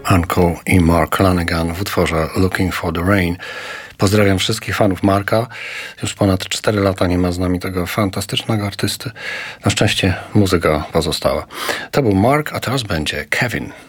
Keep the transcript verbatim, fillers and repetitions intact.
Uncle i Mark Lanegan w utworze Looking for the Rain. Pozdrawiam wszystkich fanów Marka. Już ponad cztery lata nie ma z nami tego fantastycznego artysty. Na szczęście muzyka pozostała. To był Mark, a teraz będzie Kevin.